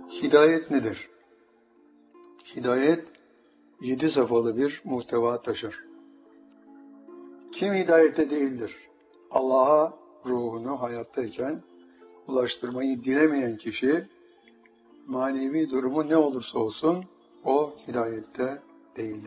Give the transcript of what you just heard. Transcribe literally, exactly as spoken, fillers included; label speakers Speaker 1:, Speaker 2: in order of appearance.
Speaker 1: Hidayet nedir? Hidayet, yedi safhalı bir muhteva taşır. Kim hidayete değildir? Allah'a ruhunu hayattayken ulaştırmayı dilemeyen kişi, manevi durumu ne olursa olsun o hidayette değildir.